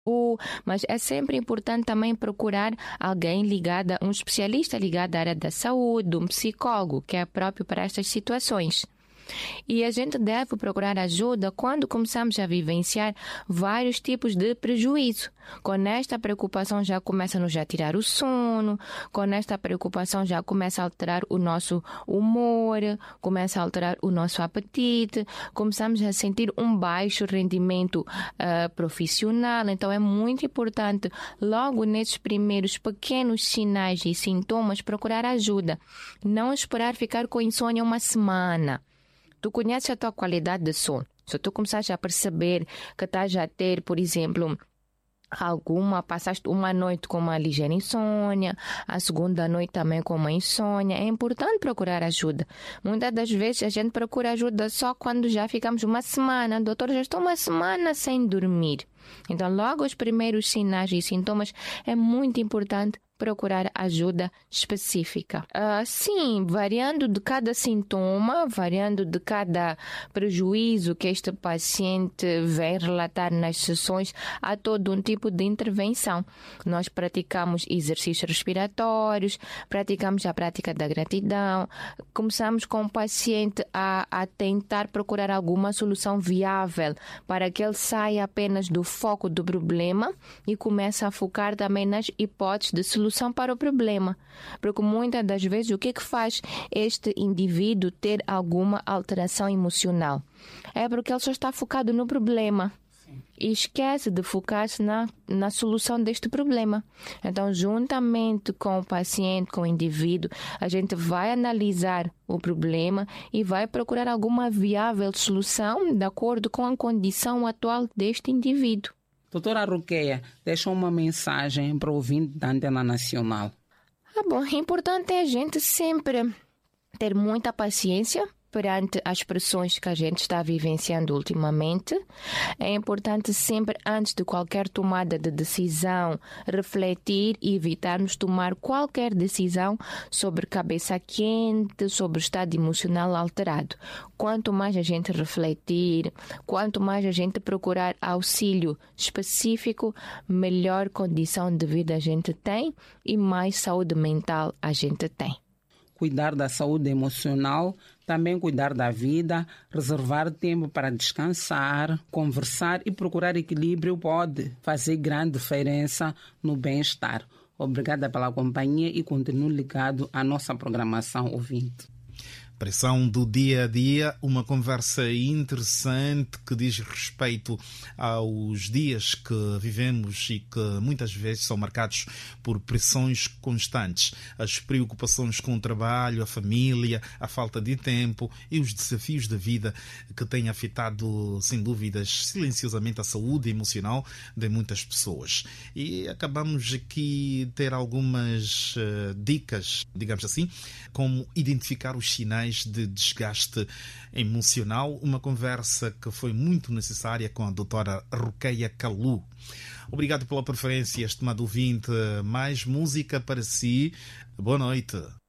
Mas é sempre importante também procurar alguém ligado, um especialista ligado à área da saúde, um psicólogo, que é próprio para estas situações. E a gente deve procurar ajuda quando começamos a vivenciar vários tipos de prejuízo. Com esta preocupação já começa-nos a tirar o sono, com esta preocupação já começa a alterar o nosso humor, começa a alterar o nosso apetite, começamos a sentir um baixo rendimento profissional. Então é muito importante, logo nesses primeiros pequenos sinais e sintomas, procurar ajuda. Não esperar ficar com insônia uma semana. Tu conheces a tua qualidade de sono. Se tu começares a perceber que estás a ter, por exemplo, passaste uma noite com uma ligeira insônia, a segunda noite também com uma insônia, é importante procurar ajuda. Muitas das vezes a gente procura ajuda só quando já ficamos uma semana. Doutor, já estou uma semana sem dormir. Então, logo os primeiros sinais e sintomas, é muito importante procurar ajuda específica. Sim, variando de cada sintoma, variando de cada prejuízo que este paciente vem relatar nas sessões, há todo um tipo de intervenção. Nós praticamos exercícios respiratórios, praticamos a prática da gratidão, começamos com o paciente a tentar procurar alguma solução viável para que ele saia apenas do foco do problema e comece a focar também nas hipóteses de solução para o problema. Porque muitas das vezes o que é que faz este indivíduo ter alguma alteração emocional? É porque ele só está focado no problema. Sim. E esquece de focar-se na solução deste problema. Então, juntamente com o paciente, com o indivíduo, a gente vai analisar o problema e vai procurar alguma viável solução de acordo com a condição atual deste indivíduo. Doutora Ruqueia, deixa uma mensagem para o ouvinte da Antena Nacional. Bom, é importante a gente sempre ter muita paciência perante as pressões que a gente está vivenciando ultimamente. É importante sempre, antes de qualquer tomada de decisão, refletir e evitarmos tomar qualquer decisão sobre cabeça quente, sobre o estado emocional alterado. Quanto mais a gente refletir, quanto mais a gente procurar auxílio específico, melhor condição de vida a gente tem e mais saúde mental a gente tem. Cuidar da saúde emocional, também cuidar da vida, reservar tempo para descansar, conversar e procurar equilíbrio pode fazer grande diferença no bem-estar. Obrigada pela companhia e continue ligado à nossa programação, ouvinte. Pressão do dia a dia, uma conversa interessante que diz respeito aos dias que vivemos e que muitas vezes são marcados por pressões constantes, as preocupações com o trabalho, a família, a falta de tempo e os desafios da vida que têm afetado, sem dúvidas, silenciosamente a saúde emocional de muitas pessoas. E acabamos aqui ter algumas dicas, digamos assim, como identificar os sinais de desgaste emocional, uma conversa que foi muito necessária com a doutora Ruqueia Kalu. Obrigado pela preferência, estimado ouvinte. Mais música para si. Boa noite.